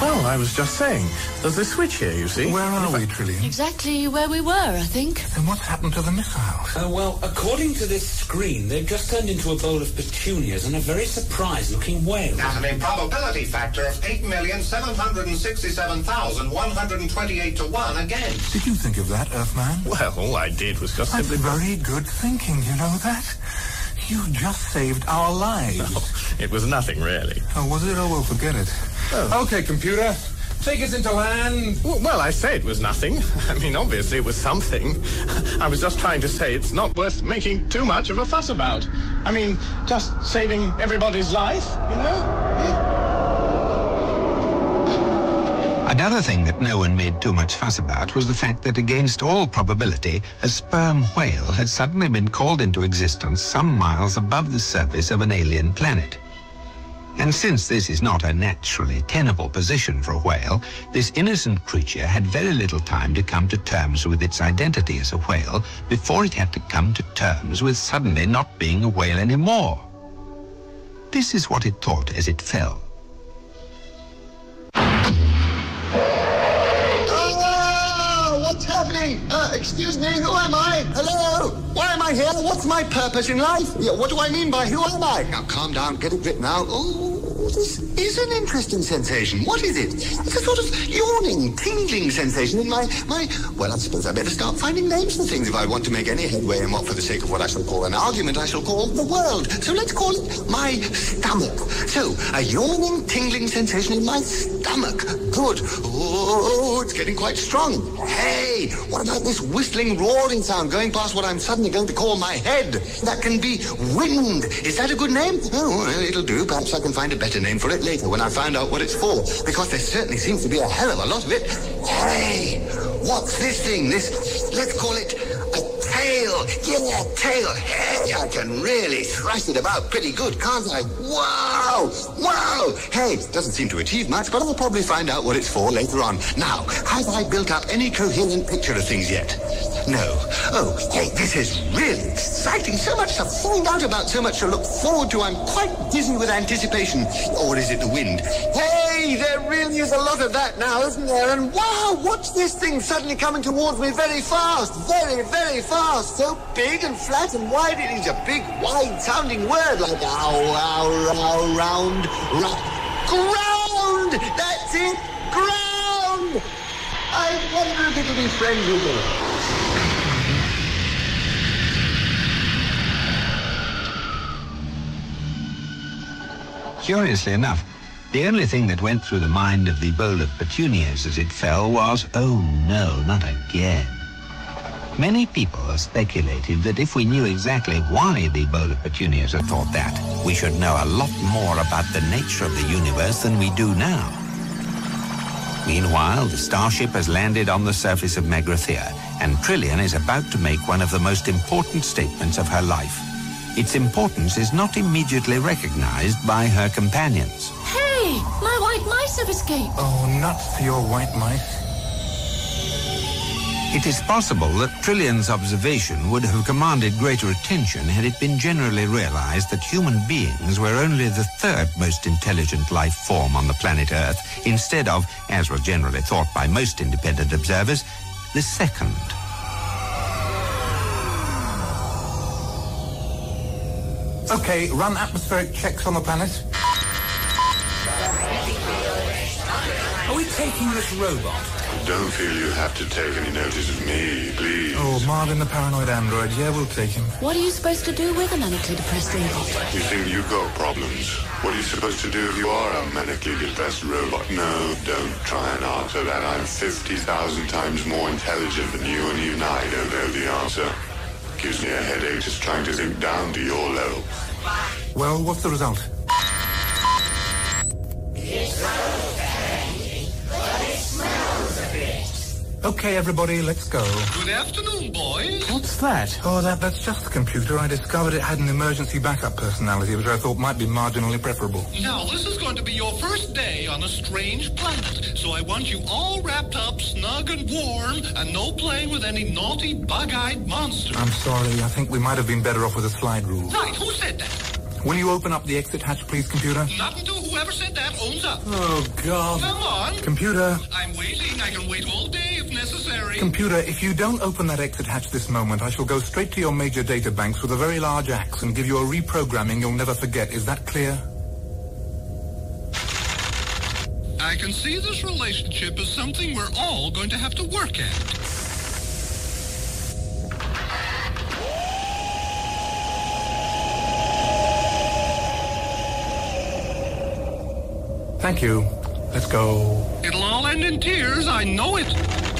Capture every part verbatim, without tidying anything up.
Well, I was just saying, there's a switch here, you see. Where are we, Trillian? Exactly where we were, I think. Then what's happened to the missiles? Uh, well, according to this screen, they've just turned into a bowl of petunias and a very surprised-looking whale. At an improbability factor of eight million seven hundred sixty-seven thousand one hundred twenty-eight to one again. Did you think of that, Earthman? Well, all I did was just That's simply... very good thinking, you know that? You just saved our lives. No, it was nothing, really. Oh, was it? Oh, well, forget it. Oh. Okay, computer. Take us into land. Well, I say it was nothing. I mean, obviously it was something. I was just trying to say it's not worth making too much of a fuss about. I mean, just saving everybody's life, you know? Another thing that no one made too much fuss about was the fact that against all probability, a sperm whale had suddenly been called into existence some miles above the surface of an alien planet. And since this is not a naturally tenable position for a whale, this innocent creature had very little time to come to terms with its identity as a whale before it had to come to terms with suddenly not being a whale anymore. This is what it thought as it fell. What's happening? Uh, excuse me, who am I? Hello? Why am I here? What's my purpose in life? Yeah, what do I mean by who am I? Now, calm down, get a grip now. Oh, this is an interesting sensation. What is it? It's a sort of yawning, tingling sensation in my, my... Well, I suppose I better start finding names for things if I want to make any headway in what, for the sake of what I shall call an argument, I shall call the world. So let's call it my stomach. So, a yawning, tingling sensation in my stomach. Good. Oh, it's getting quite strong. Hey, what about this whistling, roaring sound going past what I'm suddenly going to call my head? That can be wind. Is that a good name? Oh, well, it'll do. Perhaps I can find a better name for it later when I find out what it's for, because there certainly seems to be a hell of a lot of it. Hey, what's this thing? This, let's call it a tail. Yeah, tail. Hey, I can really thrash it about pretty good, can't I? Wow, wow. Hey, doesn't seem to achieve much, but I'll probably find out what it's for later on. Now, have I built up any coherent picture of things yet? No. Oh, hey, this is really exciting. So much to find out about, so much to look forward to. I'm quite dizzy with anticipation. Or is it the wind? Hey, there really is a lot of that now, isn't there? And wow, watch this thing suddenly coming towards me very fast. Very, very fast. So big and flat and wide. It is a big, wide-sounding word like ow, ow, ow, round, round. Ground! That's it! Ground! I wonder if it'll be friends with me. Curiously enough, the only thing that went through the mind of the bowl of petunias as it fell was, oh no, not again. Many people have speculated that if we knew exactly why the bowl of petunias had thought that, we should know a lot more about the nature of the universe than we do now. Meanwhile, the starship has landed on the surface of Magrathea, and Trillian is about to make one of the most important statements of her life. Its importance is not immediately recognized by her companions. Hey, my white mice have escaped. Oh, nuts for your white mice. It is possible that Trillian's observation would have commanded greater attention had it been generally realized that human beings were only the third most intelligent life form on the planet Earth, instead of, as was generally thought by most independent observers, the second. Okay, run atmospheric checks on the planet. Are we taking this robot? Don't feel you have to take any notice of me, please. Oh, Marvin the paranoid android. Yeah, we'll take him. What are you supposed to do with a manically depressed robot? You think you've got problems? What are you supposed to do if you are a manically depressed robot? No, don't try and answer that. I'm fifty thousand times more intelligent than you, and even I don't know the answer. Gives me a headache just trying to think down to your level. Well, what's the result? Okay, everybody, let's go. Good afternoon, boys. What's that? Oh, that, that's just the computer. I discovered it had an emergency backup personality, which I thought might be marginally preferable. Now, this is going to be your first day on a strange planet, so I want you all wrapped up, snug and warm, and no playing with any naughty, bug-eyed monsters. I'm sorry. I think we might have been better off with a slide rule. Right, who said that? Will you open up the exit hatch, please, computer? Not until whoever said that owns up. Oh, God. Come on. Computer. I'm waiting. I can wait all day if necessary. Computer, if you don't open that exit hatch this moment, I shall go straight to your major data banks with a very large axe and give you a reprogramming you'll never forget. Is that clear? I can see this relationship as something we're all going to have to work at. Thank you. Let's go. It'll all end in tears, I know it.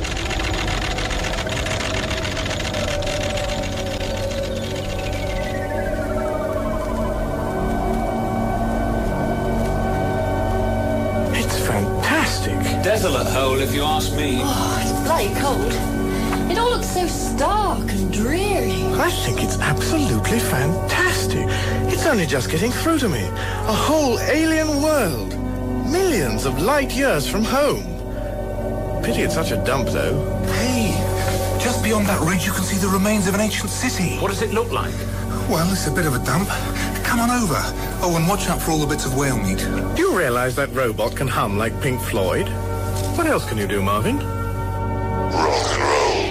It's fantastic. Desolate hole, if you ask me. Oh, it's bloody cold. It all looks so stark and dreary. I think it's absolutely fantastic. It's only just getting through to me. A whole alien world. Millions of light years from home. Pity it's such a dump, though. Hey, just beyond that ridge you can see the remains of an ancient city. What does it look like? Well, it's a bit of a dump. Come on over. Oh, and watch out for all the bits of whale meat. Do you realize that robot can hum like Pink Floyd? What else can you do, Marvin? Rock and roll.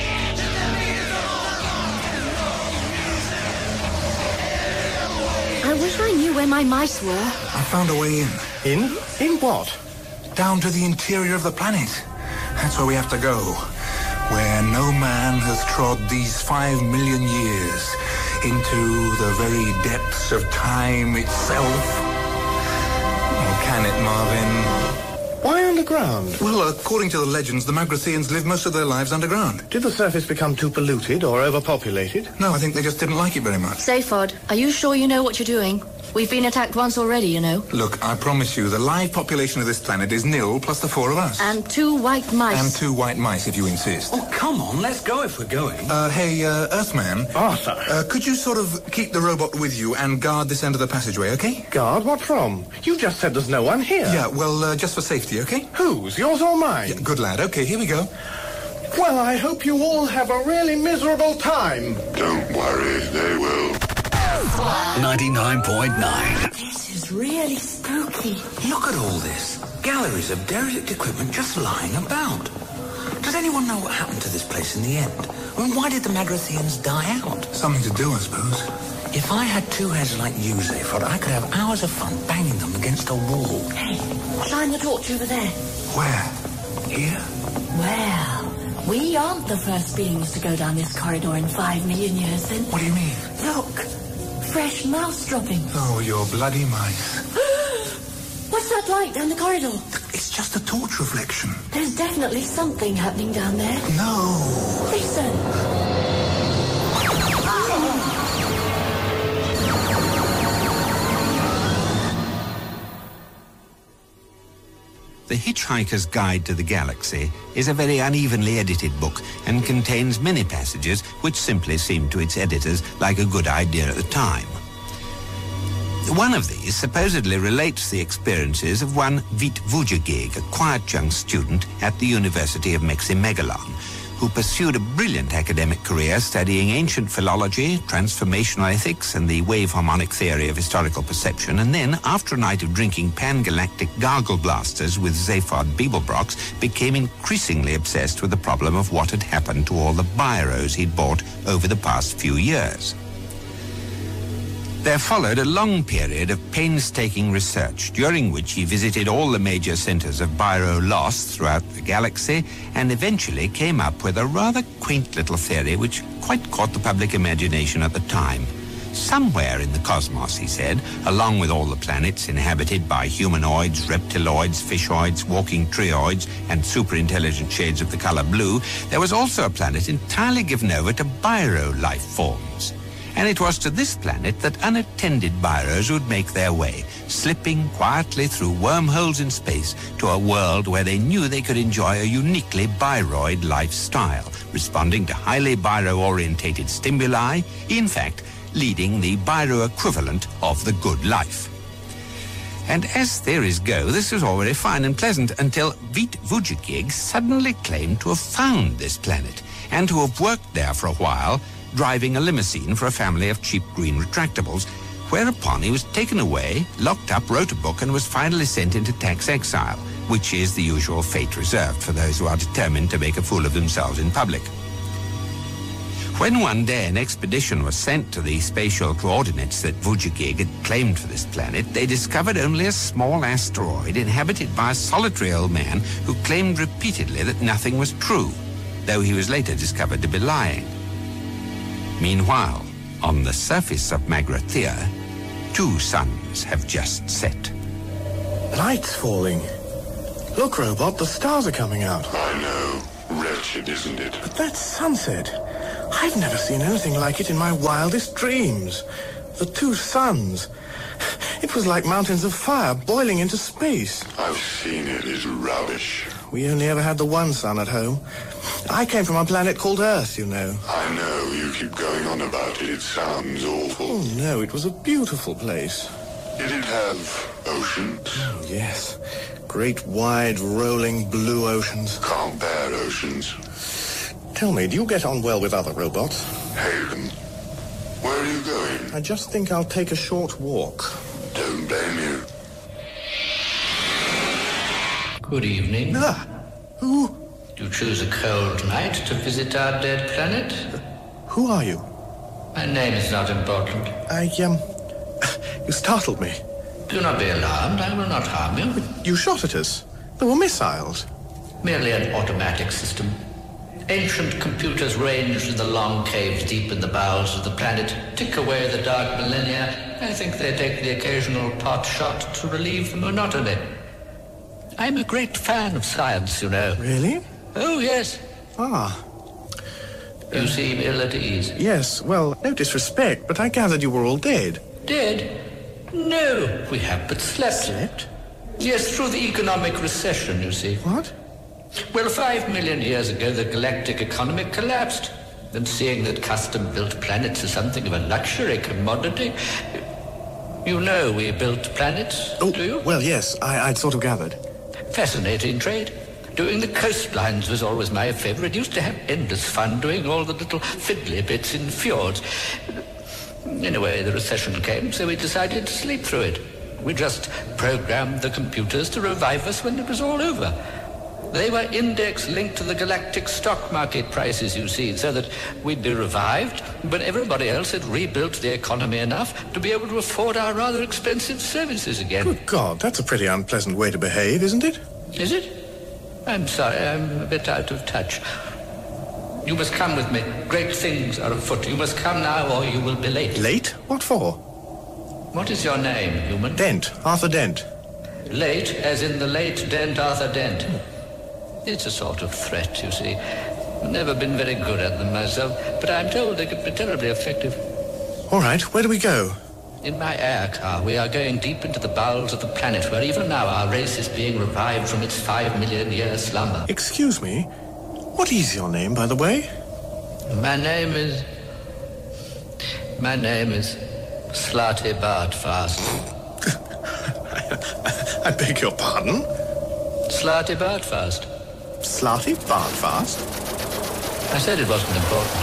I wish I knew where my mice were. I found a way in. In? In what? Down to the interior of the planet. That's where we have to go. Where no man has trod these five million years. Into the very depths of time itself. Or can it, Marvin? Why underground? Well, according to the legends, the Magratheans live most of their lives underground. Did the surface become too polluted or overpopulated? No, I think they just didn't like it very much. Safod, are you sure you know what you're doing? We've been attacked once already, you know. Look, I promise you, the live population of this planet is nil plus the four of us. And two white mice. And two white mice, if you insist. Oh, come on, let's go if we're going. Uh, hey, uh, Earthman. Arthur. Uh, could you sort of keep the robot with you and guard this end of the passageway, okay? Guard? What from? You just said there's no one here. Yeah, well, uh, just for safety, okay? Whose? Yours or mine? Yeah, good lad. Okay, here we go. Well, I hope you all have a really miserable time. Don't worry, they will. ninety-nine point nine. This is really spooky. Look at all this. Galleries of derelict equipment just lying about. Does anyone know what happened to this place in the end? I mean, why did the Magratheans die out? Something to do, I suppose. If I had two heads like you, Zaphod, I could have hours of fun banging them against a wall. Hey, shine the torch over there. Where? Here? Well, we aren't the first beings to go down this corridor in five million years, then. What do you mean? Look, fresh mouse droppings. Oh, your bloody mice. What's that light down the corridor? It's just a torch reflection. There's definitely something happening down there. No. Listen. The Hitchhiker's Guide to the Galaxy is a very unevenly edited book and contains many passages which simply seemed to its editors like a good idea at the time. One of these supposedly relates the experiences of one Vít Vujicic, a quiet young student at the University of Meximegalon, who pursued a brilliant academic career studying ancient philology, transformational ethics, and the wave harmonic theory of historical perception, and then, after a night of drinking pan-galactic gargle blasters with Zaphod Beeblebrox, became increasingly obsessed with the problem of what had happened to all the biros he'd bought over the past few years. There followed a long period of painstaking research, during which he visited all the major centers of biro loss throughout the galaxy and eventually came up with a rather quaint little theory which quite caught the public imagination at the time. Somewhere in the cosmos, he said, along with all the planets inhabited by humanoids, reptiloids, fishoids, walking trioids, and superintelligent shades of the color blue, there was also a planet entirely given over to biro life forms. And it was to this planet that unattended biros would make their way, slipping quietly through wormholes in space to a world where they knew they could enjoy a uniquely biroid lifestyle, responding to highly biro-orientated stimuli, in fact, leading the biro equivalent of the good life. And as theories go, this was all very fine and pleasant until Vít Vujicic suddenly claimed to have found this planet and to have worked there for a while, driving a limousine for a family of cheap green retractables, whereupon he was taken away, locked up, wrote a book, and was finally sent into tax exile, which is the usual fate reserved for those who are determined to make a fool of themselves in public. When one day an expedition was sent to the spatial coordinates that Vujagig had claimed for this planet, they discovered only a small asteroid inhabited by a solitary old man who claimed repeatedly that nothing was true, though he was later discovered to be lying. Meanwhile, on the surface of Magrathea, two suns have just set. Light's falling. Look, Robot, the stars are coming out. I know. Wretched, isn't it? But that's sunset. I've never seen anything like it in my wildest dreams. The two suns. It was like mountains of fire boiling into space. I've seen it. It's rubbish. We only ever had the one sun at home. I came from a planet called Earth, you know. I know. You keep going on about it. It sounds awful. Oh, no, it was a beautiful place. Did it have oceans? Oh, yes. Great, wide, rolling blue oceans. Can't bear oceans. Tell me, do you get on well with other robots? Haven, where are you going? I just think I'll take a short walk. Don't blame you. Good evening. Ah, who? You choose a cold night to visit our dead planet? Who are you? My name is not important. I, um... You startled me. Do not be alarmed. I will not harm you. But you shot at us. There were missiles. Merely an automatic system. Ancient computers ranged in the long caves deep in the bowels of the planet, tick away the dark millennia. I think they take the occasional pot shot to relieve the monotony. I'm a great fan of science, you know. Really? Oh, yes. Ah. You uh, seem ill at ease. Yes, well, no disrespect, but I gathered you were all dead. Dead? No, we have but slept. Slept? Yes, through the economic recession, you see. What? Well, five million years ago, the galactic economy collapsed. And seeing that custom-built planets are something of a luxury commodity... You know we built planets, oh, do you? Well, yes, I, I'd sort of gathered. Fascinating trade. Doing the coastlines was always my favorite. Used to have endless fun doing all the little fiddly bits in fjords. Anyway, the recession came, so we decided to sleep through it. We just programmed the computers to revive us when it was all over. They were index-linked to the galactic stock market prices, you see, so that we'd be revived, but everybody else had rebuilt the economy enough to be able to afford our rather expensive services again. Good God, that's a pretty unpleasant way to behave, isn't it? Is it? I'm sorry, I'm a bit out of touch. You must come with me. Great things are afoot. You must come now or you will be late. Late? What for? What is your name, human? Dent. Arthur Dent. Late, as in the late Dent Arthur Dent. It's a sort of threat, you see. I've never been very good at them myself, but I'm told they could be terribly effective. All right, where do we go? In my air car, we are going deep into the bowels of the planet, where even now our race is being revived from its five million year slumber. Excuse me? What is your name, by the way? My name is... My name is Slarty Bardfast. I beg your pardon? Slarty Bardfast. Slarty Bardfast? I said it wasn't important.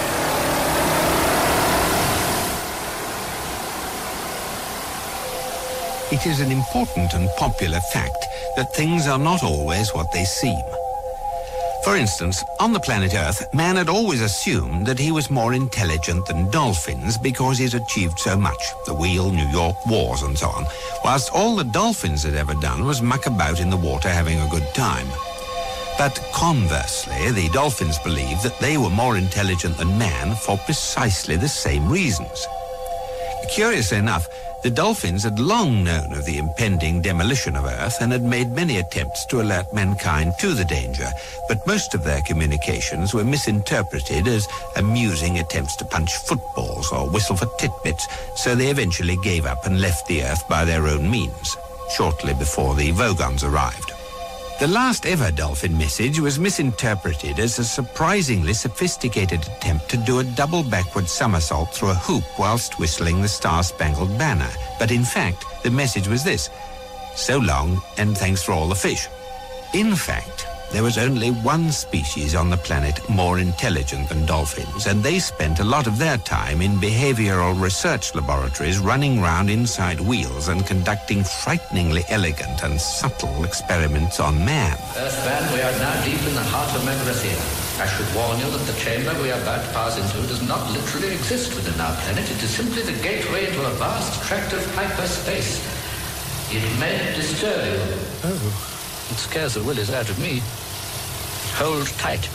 It is an important and popular fact that things are not always what they seem. For instance, on the planet Earth, man had always assumed that he was more intelligent than dolphins because he'd achieved so much, the wheel, New York, wars and so on, whilst all the dolphins had ever done was muck about in the water having a good time. But conversely, the dolphins believed that they were more intelligent than man for precisely the same reasons. Curiously enough, the dolphins had long known of the impending demolition of Earth and had made many attempts to alert mankind to the danger, but most of their communications were misinterpreted as amusing attempts to punch footballs or whistle for titbits, so they eventually gave up and left the Earth by their own means, shortly before the Vogons arrived. The last ever dolphin message was misinterpreted as a surprisingly sophisticated attempt to do a double backward somersault through a hoop whilst whistling the Star-Spangled Banner. But in fact, the message was this: so long and thanks for all the fish. In fact, there was only one species on the planet more intelligent than dolphins, and they spent a lot of their time in behavioral research laboratories running round inside wheels and conducting frighteningly elegant and subtle experiments on man. Earthman, we are now deep in the heart of Magrathea. I should warn you that the chamber we are about to pass into does not literally exist within our planet. It is simply the gateway into a vast tract of hyperspace. It may disturb you. Oh. It scares the willies out of me. Hold tight.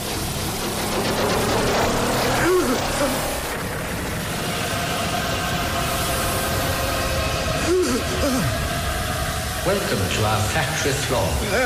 Welcome to our factory floor.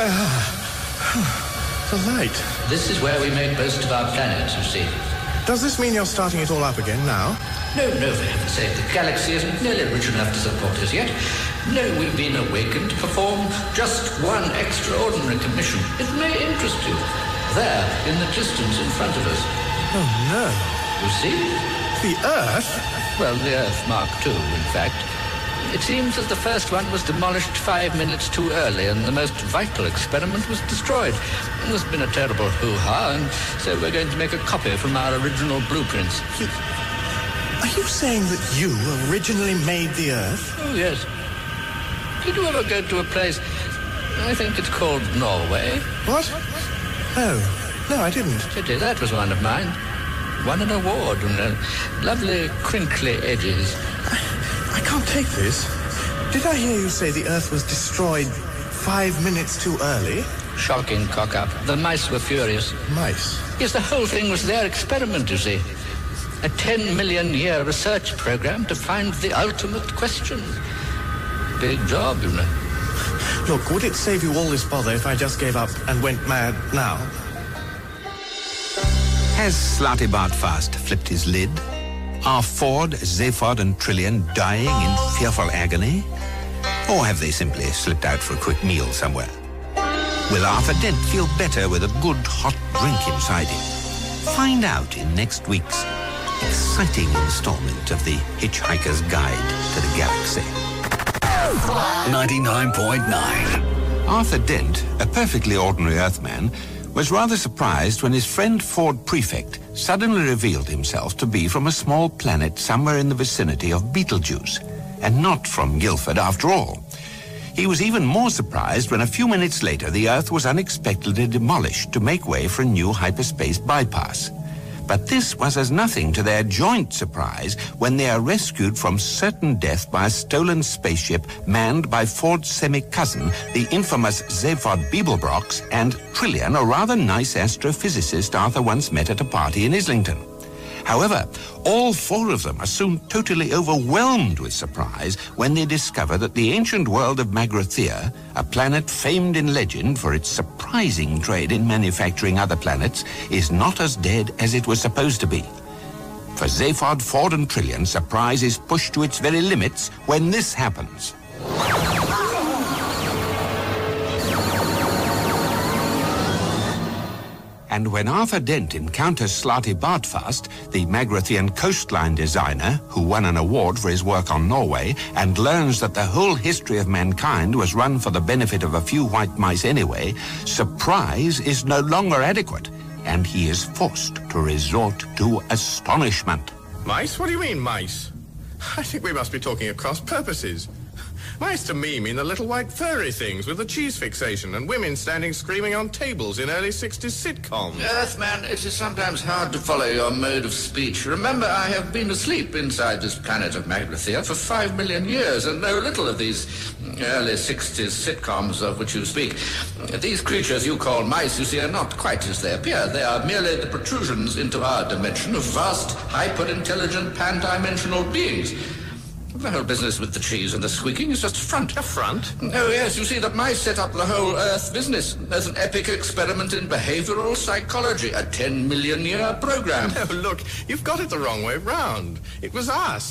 Uh, the light. This is where we make most of our planets, you see. Does this mean you're starting it all up again now? No, no, for heaven's sake. The galaxy isn't nearly rich enough to support us yet. No, we've been awakened to perform just one extraordinary commission. It may interest you. There, in the distance in front of us. Oh, no. You see? The Earth? Well, the Earth Mark two, in fact. It seems that the first one was demolished five minutes too early, and the most vital experiment was destroyed. There's been a terrible hoo-ha, and so we're going to make a copy from our original blueprints. You, are you saying that you originally made the Earth? Oh, yes. Did you ever go to a place, I think it's called Norway? What? Oh, no, I didn't. Pity, that was one of mine. Won an award and uh, lovely crinkly edges. I, I can't take this. Did I hear you say the Earth was destroyed five minutes too early? Shocking cock-up. The mice were furious. Mice? Yes, the whole thing was their experiment, you see. A ten million year research program to find the ultimate question. Big job, you know. Look, would it save you all this bother if I just gave up and went mad now? Has Slartibartfast flipped his lid? Are Ford, Zaphod and Trillian dying in fearful agony? Or have they simply slipped out for a quick meal somewhere? Will Arthur Dent feel better with a good hot drink inside him? Find out in next week's exciting installment of the Hitchhiker's Guide to the Galaxy. ninety-nine point nine. Arthur Dent, a perfectly ordinary Earthman, was rather surprised when his friend Ford Prefect suddenly revealed himself to be from a small planet somewhere in the vicinity of Betelgeuse, and not from Guildford after all. He was even more surprised when a few minutes later the Earth was unexpectedly demolished to make way for a new hyperspace bypass. But this was as nothing to their joint surprise when they are rescued from certain death by a stolen spaceship manned by Ford's semi-cousin, the infamous Zaphod Beeblebrox, and Trillian, a rather nice astrophysicist Arthur once met at a party in Islington. However, all four of them are soon totally overwhelmed with surprise when they discover that the ancient world of Magrathea, a planet famed in legend for its surprising trade in manufacturing other planets, is not as dead as it was supposed to be. For Zaphod, Ford and Trillian, surprise is pushed to its very limits when this happens. And when Arthur Dent encounters Slartibartfast, the Magrathean coastline designer, who won an award for his work on Norway, and learns that the whole history of mankind was run for the benefit of a few white mice anyway, surprise is no longer adequate, and he is forced to resort to astonishment. Mice? What do you mean, mice? I think we must be talking at cross purposes. Mice to me mean the little white furry things with the cheese fixation and women standing screaming on tables in early sixties sitcoms. Earthman, it is sometimes hard to follow your mode of speech. Remember, I have been asleep inside this planet of Magrathea for five million years and know little of these early sixties sitcoms of which you speak. These creatures you call mice, you see, are not quite as they appear. They are merely the protrusions into our dimension of vast, hyper-intelligent, pan-dimensional beings. The whole business with the cheese and the squeaking is just a front. A front? Oh, yes, you see, that mice set up the whole Earth business. There's an epic experiment in behavioral psychology, a ten million year program. No, look, you've got it the wrong way round. It was us.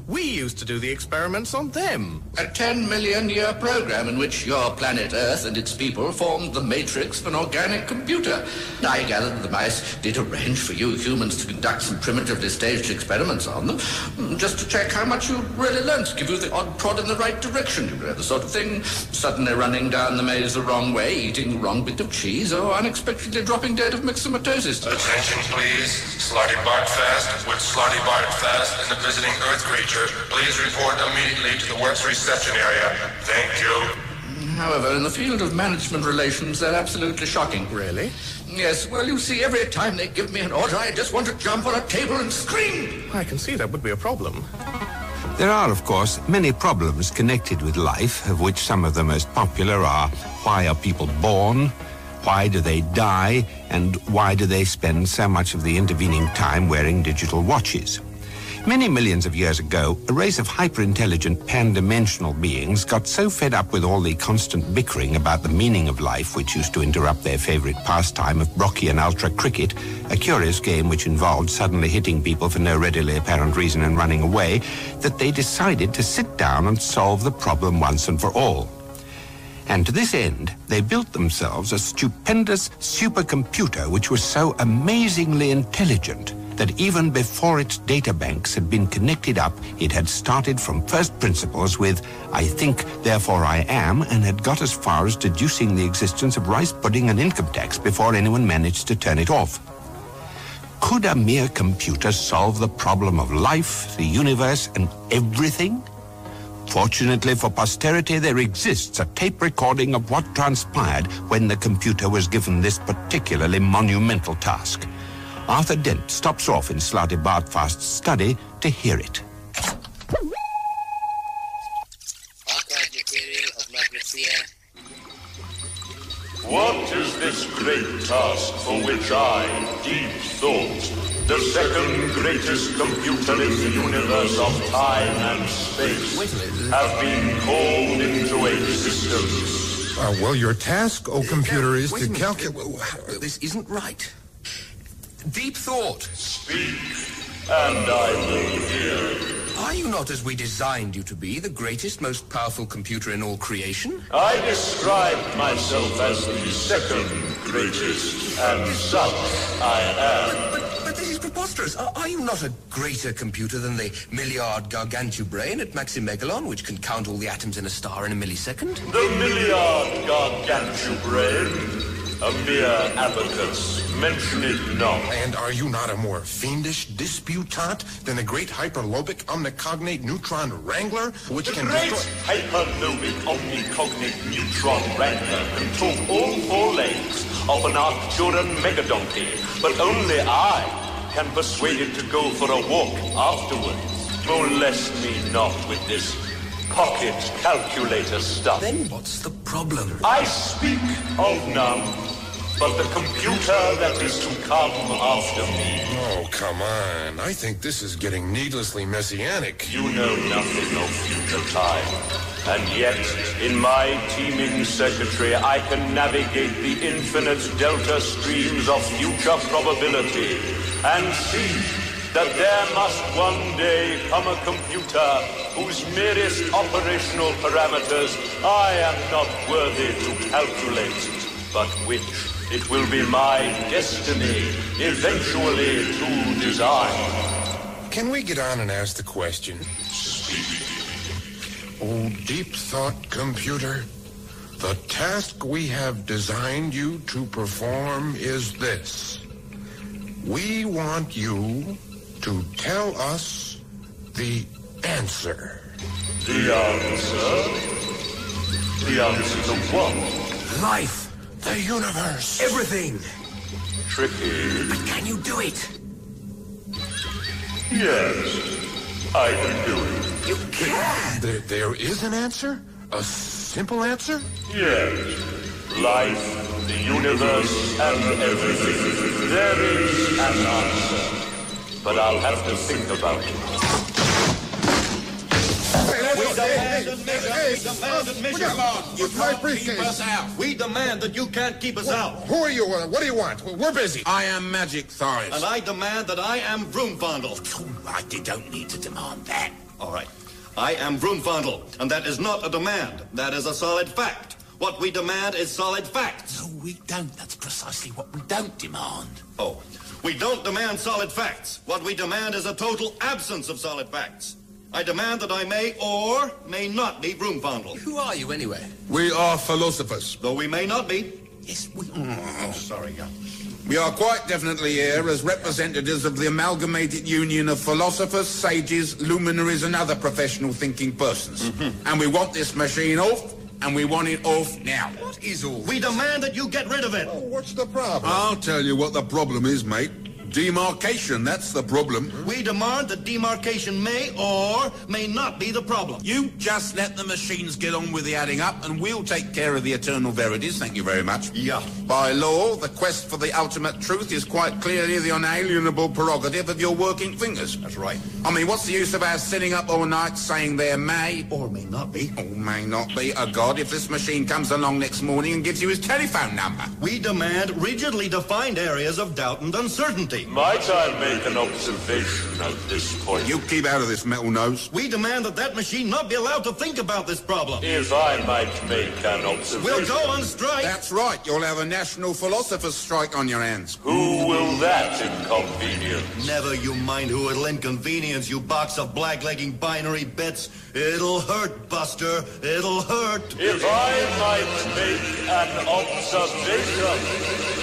We used to do the experiments on them. A ten million year program in which your planet Earth and its people formed the matrix of an organic computer. I gather that the mice did arrange for you humans to conduct some primitively staged experiments on them, just to check how much you really learnt, give you the odd prod in the right direction, you know, the sort of thing, suddenly running down the maze the wrong way, eating the wrong bit of cheese, or unexpectedly dropping dead of myxomatosis. Attention, please. Slotty Bart Fast with Slotty Bart Fast and the visiting Earth creature. Please report immediately to the works reception area. Thank you. However, in the field of management relations, they're absolutely shocking. Really? Yes, well, you see, every time they give me an order, I just want to jump on a table and scream. I can see that would be a problem. There are, of course, many problems connected with life, of which some of the most popular are: why are people born? Why do they die? And why do they spend so much of the intervening time wearing digital watches? Many millions of years ago, a race of hyper-intelligent pan-dimensional beings got so fed up with all the constant bickering about the meaning of life, which used to interrupt their favorite pastime of Brocchian ultra cricket, a curious game which involved suddenly hitting people for no readily apparent reason and running away, that they decided to sit down and solve the problem once and for all. And to this end, they built themselves a stupendous supercomputer which was so amazingly intelligent that even before its databanks had been connected up, it had started from first principles with "I think, therefore I am," and had got as far as deducing the existence of rice pudding and income tax before anyone managed to turn it off. Could a mere computer solve the problem of life, the universe, and everything? Fortunately for posterity, there exists a tape recording of what transpired when the computer was given this particularly monumental task. Arthur Dent stops off in Slotty Bart Fast's study to hear it. Archive material of Magnesia. What is this great task for which I, Deep Thought, the second greatest computer in the universe of time and space, have been called into existence? Uh, well, your task, oh computer, is to calculate... This isn't right. Deep Thought. Speak, and I will hear. Are you not, as we designed you to be, the greatest, most powerful computer in all creation? I described myself as the second greatest, and such I am. But, but, but this is preposterous. Are, are you not a greater computer than the Milliard Gargantubrain at Maximegalon, which can count all the atoms in a star in a millisecond? The Milliard Gargantubrain? A mere abacus. Mention it not. And are you not a more fiendish disputant than the great hyperlobic omnicognate neutron wrangler, which the can great destroy... hyperlobic omnicognate neutron wrangler can talk all four legs of an Arcturan megadonkey, but only I can persuade it to go for a walk afterwards. Molest me not with this pocket calculator stuff. Then what's the problem? I speak of none, but the computer that is to come after me. Oh, come on. I think this is getting needlessly messianic. You know nothing of future time. And yet, in my teeming circuitry, I can navigate the infinite delta streams of future probability and see that there must one day come a computer whose merest operational parameters I am not worthy to calculate, but which it will be my destiny eventually to design. Can we get on and ask the question? Oh, Deep Thought computer, the task we have designed you to perform is this. We want you to tell us the answer. The answer? The answer to what? Life. The universe. Everything. Tricky. But can you do it? Yes, I can do it. You can. There, there is an answer? A simple answer? Yes. Life, the universe, and everything. There is an answer. But I'll have to think about it. We demand admission. We demand admission. You can't keep us out. We demand that you can't keep us out. Who are you? Uh, what do you want? We're busy. I am Magic Thoris. And I demand that I am Broomfondle. I don't need to demand that. All right. I am Vroomfondle, and that is not a demand. That is a solid fact. What we demand is solid facts. No, we don't. That's precisely what we don't demand. Oh, we don't demand solid facts. What we demand is a total absence of solid facts. I demand that I may or may not be Vroomfondle. Who are you, anyway? We are philosophers. Though we may not be. Yes, we Oh, sorry, yeah. We are quite definitely here as representatives of the amalgamated union of philosophers, sages, luminaries, and other professional thinking persons. Mm-hmm. And we want this machine off, and we want it off now. What is all? We demand that you get rid of it. Oh, what's the problem? I'll tell you what the problem is, mate. Demarcation, that's the problem. We demand that demarcation may or may not be the problem. You just let the machines get on with the adding up, and we'll take care of the eternal verities. Thank you very much. Yeah. By law, the quest for the ultimate truth is quite clearly the unalienable prerogative of your working fingers. That's right. I mean, what's the use of our sitting up all night saying there may or may not be, or may not be a god if this machine comes along next morning and gives you his telephone number? We demand rigidly defined areas of doubt and uncertainty. Might I make an observation at this point? You keep out of this, metal nose. We demand that that machine not be allowed to think about this problem. If I might make an observation... We'll go on strike. That's right. You'll have a national philosophers' strike on your hands. Who will that inconvenience? Never you mind who it'll inconvenience, you box of blacklegging binary bits. It'll hurt, Buster. It'll hurt. If I might make an observation...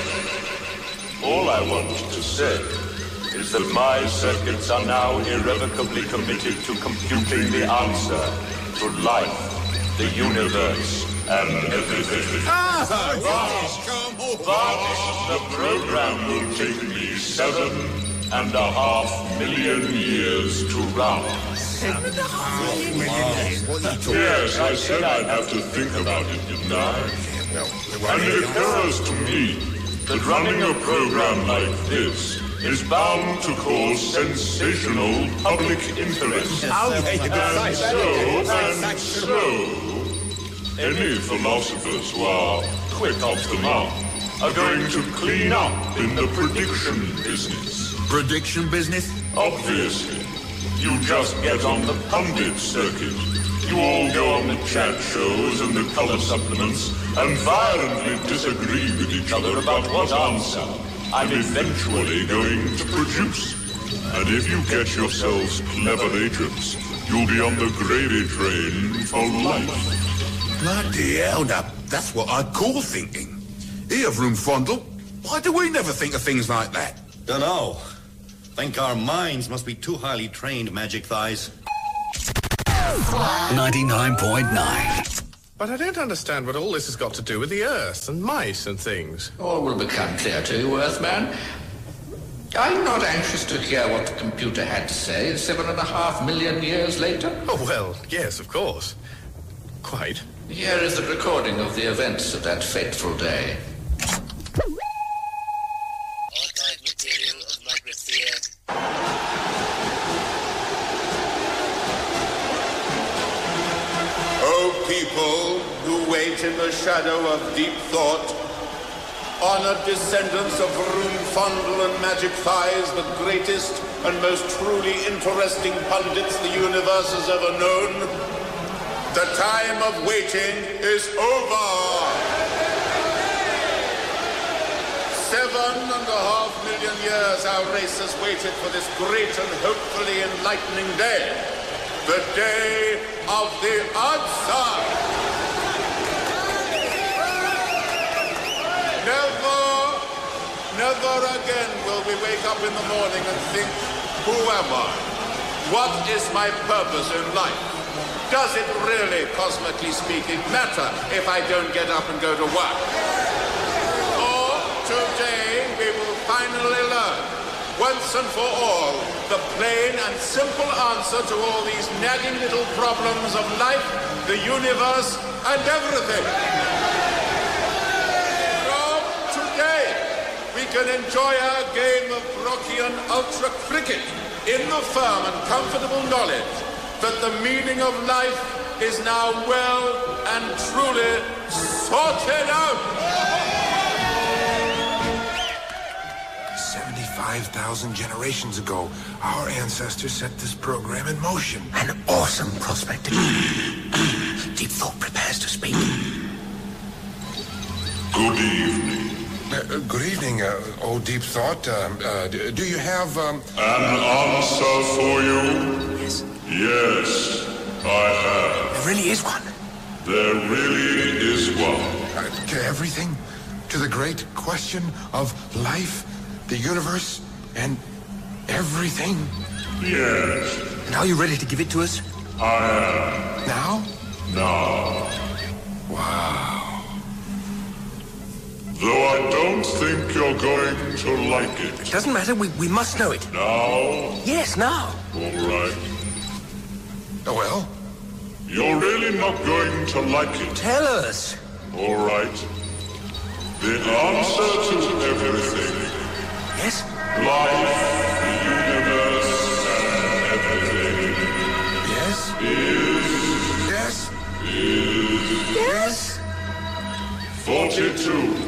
All I want to say is that my circuits are now irrevocably committed to computing the answer to life, the universe, and everything. Ah, but, but the program will take me seven and a half million years to run. Seven and a half million years? What are you talking Yes, I said I'd have to think about it, didn't I? And it occurs to me that running a program like this is bound to cause sensational public interest. And so, and so, any philosophers who are quick off the mark are going to clean up in the prediction business. Prediction business? Obviously. You just get on the pundit circuit. You all go on the chat shows and the color supplements and violently disagree with each other about what answer I'm eventually going to produce. And if you get yourselves clever agents, you'll be on the gravy train for life. Bloody hell, now, that's what I call thinking. Here, Vroomfondle, why do we never think of things like that? Dunno. Think our minds must be too highly trained, Magic Thighs. ninety-nine point nine. But I don't understand what all this has got to do with the Earth and mice and things. All will become clear to you, Earthman. I'm not anxious to hear what the computer had to say seven and a half million years later. Oh, well, yes, of course. Quite. Here is the recording of the events of that fateful day. Archive material of Magrathea. O people who wait in the shadow of deep thought, honored descendants of Vroomfondle and Magic Thighs, the greatest and most truly interesting pundits the universe has ever known, the time of waiting is over. Seven and a half million years our race has waited for this great and hopefully enlightening day. The day of the answer. Never, never again will we wake up in the morning and think, who am I? What is my purpose in life? Does it really, cosmically speaking, matter if I don't get up and go to work? Or today we will finally learn, once and for all, the plain and simple answer to all these nagging little problems of life, the universe, and everything. From today, we can enjoy our game of Brocchian Ultra Cricket in the firm and comfortable knowledge that the meaning of life is now well and truly sorted out. five thousand generations ago, our ancestors set this program in motion. An awesome prospect. Deep Thought prepares to speak. Good evening. Uh, uh, good evening, uh, oh Deep Thought. Um, uh, d- do you have, um... An answer for you? Yes. Yes, I have. There really is one. There really is one. Uh, to everything? To the great question of life, the universe, and everything? Yes. And are you ready to give it to us? I am. Now? Now. Wow. Though I don't think you're going to like it. It doesn't matter, we, we must know it. Now? Yes, now. All right. Oh, well? You're really not going to like it. Tell us. All right. The answer to everything. Yes? Life, the universe, and everything. Yes? Is... Yes? Is... Yes? forty-two.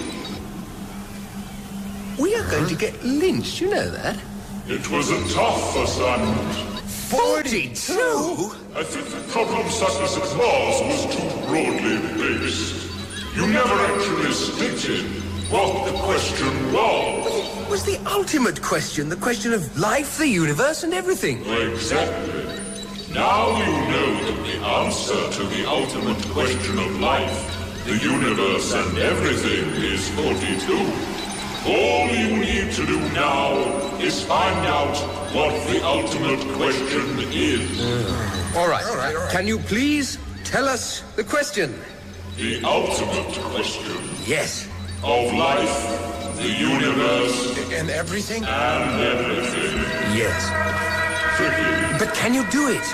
We are going to get lynched, you know that? It was a tough assignment. forty-two? I think the problem such as it was was too broadly based. You never actually stated what the question was. It was the ultimate question, the question of life, the universe, and everything. Exactly. Now you know that the answer to the ultimate question of life, the universe, and everything is forty-two. All you need to do now is find out what the ultimate question is. Uh, all right. All right, all right. Can you please tell us the question? The ultimate question. Yes. Of life, the universe, and everything? And everything. Yes. Tricky. But can you do it?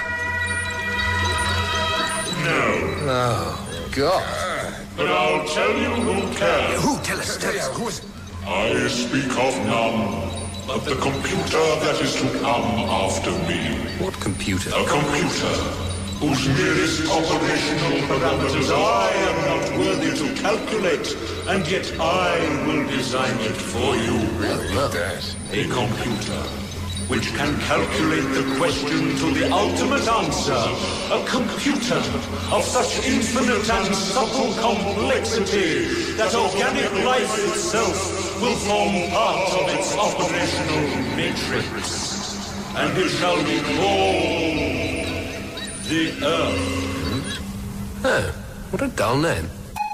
No. Oh, God. But I'll tell you who can. Who? Tell us, tell us. Who is... I speak of none, but the computer that is to come after me. What computer? A computer whose merest operational parameters I am not worthy to calculate, and yet I will design it for you. Really? A computer which can calculate the question to the ultimate answer. A computer of such infinite and subtle complexity that organic life itself will form part of its operational matrix. And it shall be called the Earth. Oh, what a dull name.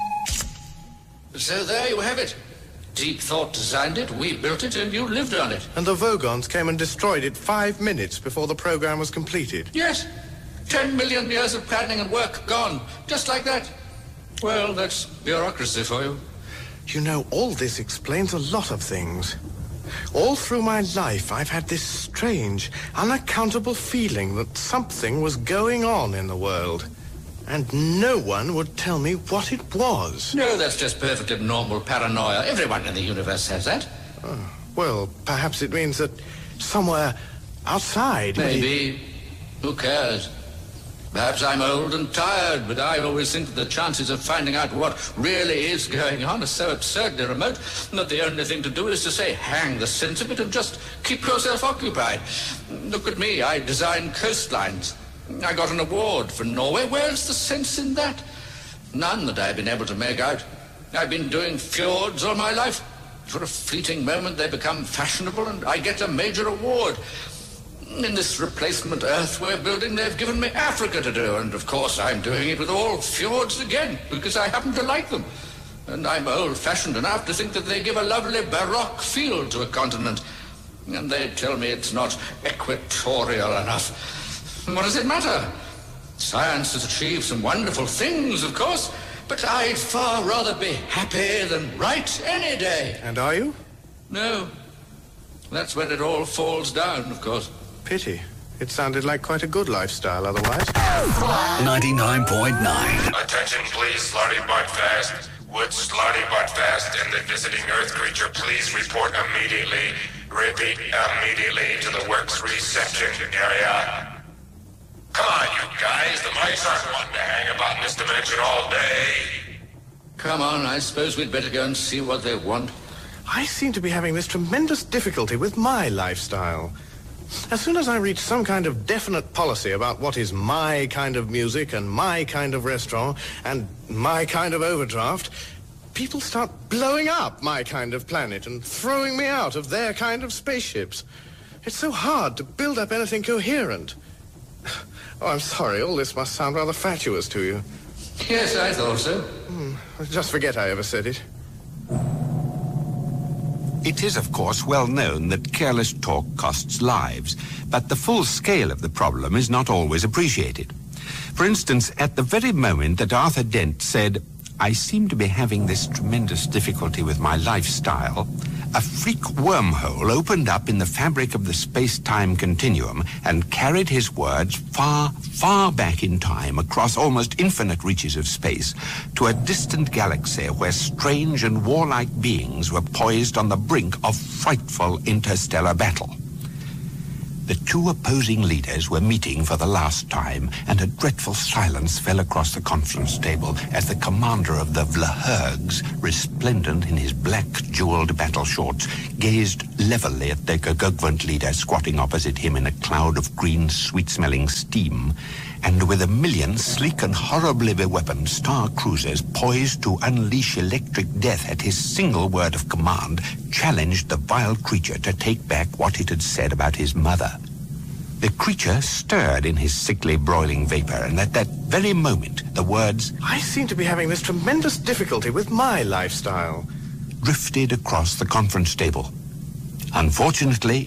So there you have it. Deep Thought designed it, we built it, and you lived on it. And the Vogons came and destroyed it five minutes before the program was completed. Yes. Ten million years of planning and work gone. Just like that. Well, that's bureaucracy for you. You know, all this explains a lot of things. All through my life, I've had this strange, unaccountable feeling that something was going on in the world. And no one would tell me what it was. No, that's just perfectly normal paranoia. Everyone in the universe has that. Oh, well, perhaps it means that somewhere outside... Maybe. Who cares? Perhaps I'm old and tired, but I always think that the chances of finding out what really is going on are so absurdly remote that the only thing to do is to say, hang the sense of it and just keep yourself occupied. Look at me, I design coastlines. I got an award for Norway. Where's the sense in that? None that I've been able to make out. I've been doing fjords all my life. For a fleeting moment they become fashionable and I get a major award. In this replacement Earth we're building, they've given me Africa to do, and of course I'm doing it with all fjords again, because I happen to like them. And I'm old-fashioned enough to think that they give a lovely baroque feel to a continent. And they tell me it's not equatorial enough. What does it matter? Science has achieved some wonderful things, of course, but I'd far rather be happy than right any day. And are you? No. That's when it all falls down, of course. Pity. It sounded like quite a good lifestyle otherwise. ninety-nine point nine. Attention, please, Slutty Buttfast. Would Slutty Buttfast and the visiting Earth creature please report immediately, repeat, immediately to the works reception area? Come on, you guys. The mice aren't wanting to hang about in this dimension all day. Come on, I suppose we'd better go and see what they want. I seem to be having this tremendous difficulty with my lifestyle. As soon as I reach some kind of definite policy about what is my kind of music and my kind of restaurant and my kind of overdraft, people start blowing up my kind of planet and throwing me out of their kind of spaceships. It's so hard to build up anything coherent. Oh, I'm sorry, all this must sound rather fatuous to you. Yes, I thought so. Hmm. Just forget I ever said it. It is, of course, well known that careless talk costs lives, but the full scale of the problem is not always appreciated. For instance, at the very moment that Arthur Dent said, "I seem to be having this tremendous difficulty with my lifestyle," a freak wormhole opened up in the fabric of the space-time continuum and carried his words far, far back in time across almost infinite reaches of space to a distant galaxy where strange and warlike beings were poised on the brink of frightful interstellar battle. The two opposing leaders were meeting for the last time, and a dreadful silence fell across the conference table as the commander of the Vlahergs, resplendent in his black jeweled battle shorts, gazed levelly at the Gugwant leader squatting opposite him in a cloud of green, sweet-smelling steam, and with a million sleek and horribly beweaponed star cruisers poised to unleash electric death at his single word of command, challenged the vile creature to take back what it had said about his mother. The creature stirred in his sickly, broiling vapor, and at that very moment, the words, "I seem to be having this tremendous difficulty with my lifestyle," drifted across the conference table. Unfortunately,